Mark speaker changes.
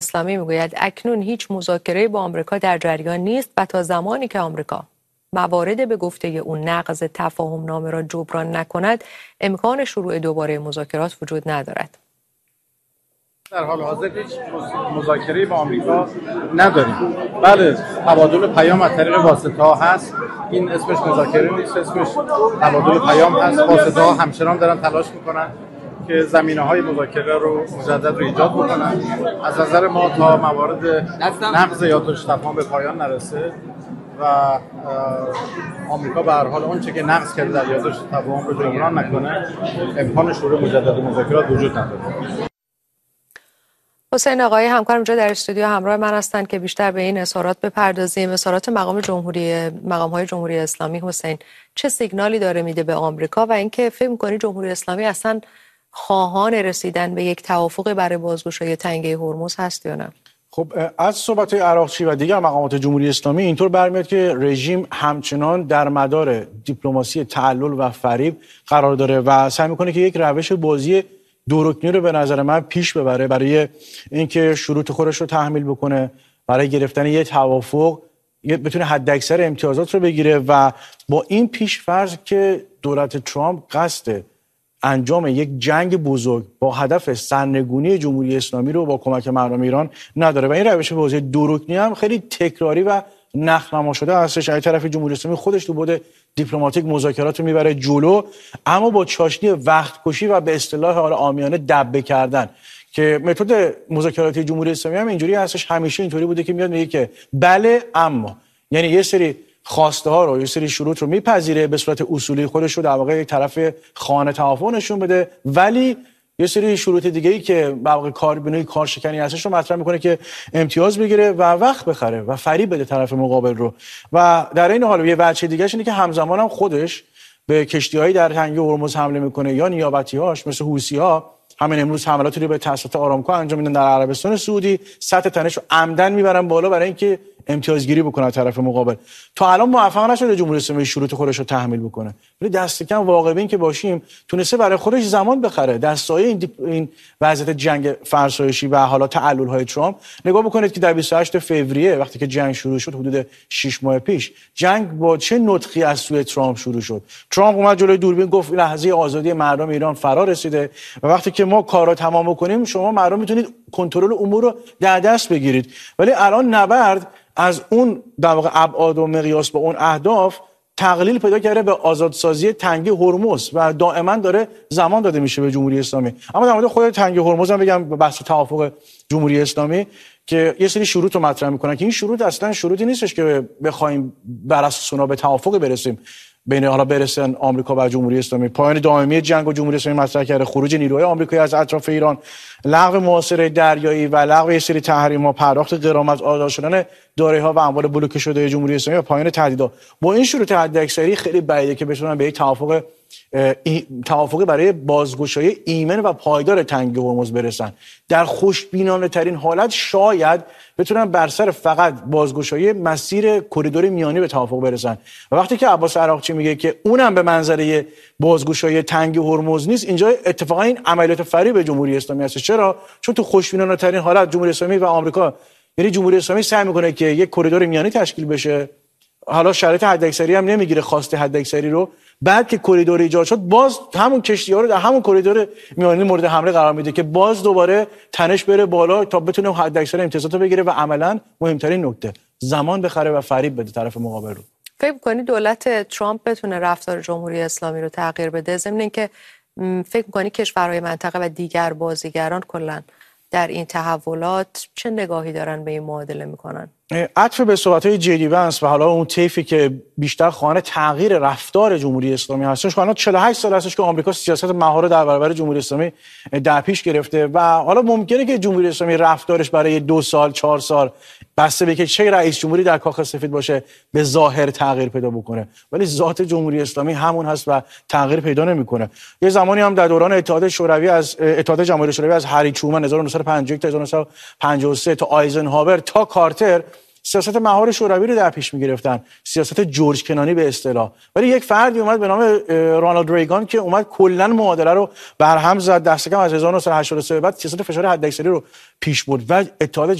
Speaker 1: اسلامی میگوید اکنون هیچ مذاکره با آمریکا در جریان نیست و تا زمانی که آمریکا موارد به گفته او نقض تفاهم نامه را جبران نکند امکان شروع دوباره مذاکرات وجود ندارد.
Speaker 2: در حال حاضر هیچ مذاکره با آمریکا نداریم. بله، تبادل پیام از طریق واسطه‌ها هست. این اسمش مذاکره نیست، اسمش تبادل پیام هست. واسطه‌ها همچنان دارن تلاش میکنن که زمینه‌های مذاکره رو مجدد رو ایجاد بکنن. از نظر ما تا موارد نقض یادداشت تفاهم به پایان نرسه و آمریکا به هر حال اون چه که نقض کرده در یادداشت تفاهم رو جبران نکنه، امکان شروع مجدد مذاکرات وجود نداره.
Speaker 1: حسین آقایی همکارم اینجا در استودیو همراه من هستند که بیشتر به این اظهارات بپردازیم. اظهارات مقام‌های جمهوری اسلامی. حسین، چه سیگنالی داره میده به آمریکا و اینکه فکر می‌کنی جمهوری اسلامی اصلا خواهان رسیدن به یک توافق برای بازگشایی تنگه هرمز هست یا نه؟
Speaker 3: خب از صحبت عراقچی و دیگر مقامات جمهوری اسلامی اینطور برمیاد که رژیم همچنان در مدار دیپلماسی تعلل و فریب قرار داره و سعی میکنه که یک روش بازی دورکنی رو به نظر من پیش ببره برای اینکه شروط خودش رو تحمیل بکنه، برای گرفتن یه توافق بتونه حداکثر امتیازات رو بگیره و با این پیش فرض که دولت ترامپ قصد انجام یک جنگ بزرگ با هدف سرنگونی جمهوری اسلامی رو با کمک مردم ایران نداره و این روش بازی دورکنی هم خیلی تکراری و نخنما شده هستش. از طرف جمهوری اسلامی خودش تو بود دیپلماتیک مذاکرات رو میبره جلو، اما با چاشنی وقت کشی و به اصطلاح حالا عامیانه دبه کردن که متد مذاکراتی جمهوری اسلامی هم اینجوری هستش. همیشه اینطوری بوده که میاد میگه که بله اما، یعنی یه سری خواسته ها رو، یه سری شروط رو میپذیره به صورت اصولی خودش رو در واقع یک طرف خانه توافق نشون بده، ولی یه سری شروط دیگه ای که در واقع کاربینای کارشکنی هستش رو مطرح میکنه که امتیاز بگیره و وقت بخره و فریب بده طرف مقابل رو. و در این حال یه بچه دیگه‌ش اینه که همزمان هم خودش به کشتی‌هایی در تنگه هرمز حمله میکنه یا نیابتی‌هاش مثل حوثی‌ها. همین امروز حملاتی رو به تأسیسات آرامکو انجام میدن در عربستان سعودی، سطح تنش رو عمدن میبرن بالا برای اینکه امتیازگیری بکنه طرف مقابل. تا الان موفق نشده جمهوری اسلامی شروط خودش رو تحمیل بکنه، ولی دست کم واقع بین که باشیم تونسته برای خودش زمان بخره در سایه این وضعیت جنگ فرسایشی و حالا تعلل‌های ترامپ. نگاه بکنید که در 28 فوریه وقتی که جنگ شروع شد، حدود 6 ماه پیش، جنگ با چه نطقی از سوی ترامپ شروع شد. ترامپ اومد جلوی دوربین گفت لحظه آزادی مردم ایران فرا رسیده و وقتی که ما کارا تمام بکنیم شما مردم میتونید کنترل امور رو در دست بگیرید. ولی الان نبرد از اون در واقع ابعاد و مقیاس با اون اهداف تقلیل پیدا کرده به آزادسازی تنگه هرمز و دائما داره زمان داده میشه به جمهوری اسلامی. اما در مورد خود تنگه هرمز هم بگم به بحث توافق جمهوری اسلامی که یه سری شروط رو مطرح میکنن که این شروط اصلا شروطی نیستش که بخوایم بر اساس اونها به توافق برسیم بین حالا برسن آمریکا و جمهوری اسلامی. پایان دائمی جنگ و جمهوری اسلامی مطرح کرده، خروج نیروهای آمریکایی از اطراف ایران، لغو محاصره دریایی و لغو یه سری تحریم‌ها، پرداخت غیرمز آزاد شدن دارایی‌ها و اموال بلوکه شده جمهوری اسلامی و پایان تهدیدات. با این شروط حداکثری خیلی بعیده که بتونن به یک توافقی برای بازگشایی ایمن و پایدار تنگه هرمز برسن. در خوشبینانه ترین حالت شاید بتونن بر سر فقط بازگشایی مسیر کریدور میانی به توافق برسن. و وقتی که عباس عراقچی میگه که اونم به منظره بازگشایی تنگه هرمز نیست، اینجا اتفاقا این عملیات فریب جمهوری اسلامی هست. چرا؟ چون تو خوشبینانه ترین حالت جمهوری اسلامی و آمریکا، یعنی جمهوری اسلامی سعی میکنه که یک کریدور میانی تشکیل بشه، حالا شرایط حداکثری هم نمیگیره خواسته حداکثری رو، بعد که کریدور ایجاد شد باز همون کشتی‌ها رو در همون کریدور میانی مورد حمله قرار میده که باز دوباره تنش بره بالا تا بتونه حداکثر امتیازات رو بگیره و عملاً مهمترین نکته زمان بخره و فریب بده طرف مقابل رو.
Speaker 1: فکر می‌کنی دولت ترامپ بتونه رفتار جمهوری اسلامی رو تغییر بده، ضمن اینکه فکر می‌کنی کشورهای منطقه و دیگر بازیگران کلاً در این تحولات چه نگاهی دارن به این معادله میکنن؟
Speaker 3: عطف به صحبت‌های جدی ونس و حالا اون طیفی که بیشتر خواهان تغییر رفتار جمهوری اسلامی هستش، حالا 48 سال هستش که آمریکا سیاست مهار در برابر جمهوری اسلامی در پیش گرفته و حالا ممکنه که جمهوری اسلامی رفتارش برای 2 سال 4 سال بسته به که چه رئیس جمهوری در کاخ سفید باشه به ظاهر تغییر پیدا بکنه، ولی ذات جمهوری اسلامی همون هست و تغییر پیدا نمیکنه. یه زمانی هم در دوران اتحاد جماهیر شوروی از هری ترومن 1951 تا 1953 تا آیزنهاور تا کارتر سیاست مهار شوروی رو در پیش می‌گرفتن، سیاست جورج کنانی به اصطلاح. ولی یک فردی اومد به نام رونالد ریگان که اومد کلاً معادله رو برهم زد، دست کم از 1983 بعد سیاست فشار حداکثری رو پیش برد و اتحاد